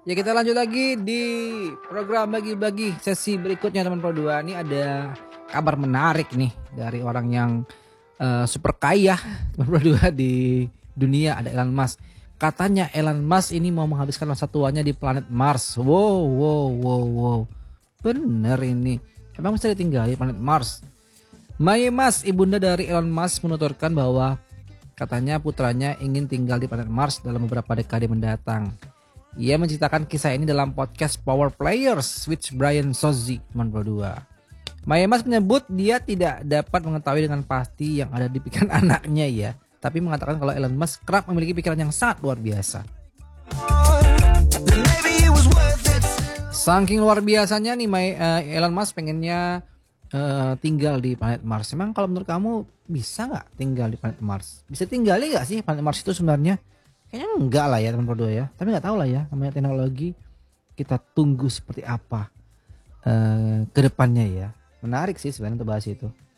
Ya kita lanjut lagi di program bagi-bagi sesi berikutnya teman Pro 2. Ini ada kabar menarik nih dari orang yang super kaya teman Pro 2 di dunia, ada Elon Musk. Katanya Elon Musk ini mau menghabiskan masa tuanya di planet Mars. Wow. Bener ini. Emang bisa ditinggal di planet Mars? Mae Mas, ibunda dari Elon Musk menuturkan bahwa katanya putranya ingin tinggal di planet Mars dalam beberapa dekade mendatang. Ia menceritakan kisah ini dalam podcast Power Players with Brian Sozzi, teman berdua. Mae Mas menyebut dia tidak dapat mengetahui dengan pasti yang ada di pikiran anaknya ya, tapi mengatakan kalau Elon Musk kerap memiliki pikiran yang sangat luar biasa. Saking luar biasanya nih Elon Musk pengennya tinggal di planet Mars. Emang kalau menurut kamu bisa nggak tinggal di planet Mars? Bisa tinggali nggak sih planet Mars itu sebenarnya? Kayaknya enggak lah ya teman berdua ya. Tapi nggak tahu lah ya, namanya teknologi. Kita tunggu seperti apa ke depannya ya. Menarik sih sebenarnya untuk bahas itu.